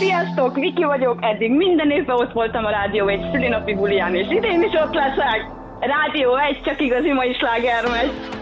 Sziasztok, Viki vagyok, eddig minden évben ott voltam a Rádió 1 szülinapi buliján, és idén is ott leszek. Rádió 1, csak igazi mai sláger megy.